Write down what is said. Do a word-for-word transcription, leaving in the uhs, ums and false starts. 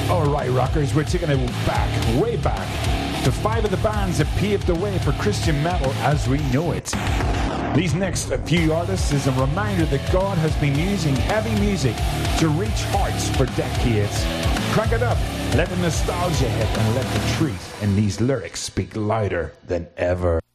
Alright, rockers, we're taking it back, way back, to five of the bands that paved the way for Christian metal as we know it. These next few artists is a reminder that God has been using heavy music to reach hearts for decades. Crank it up, let the nostalgia hit, and let the truth in these lyrics speak louder than ever.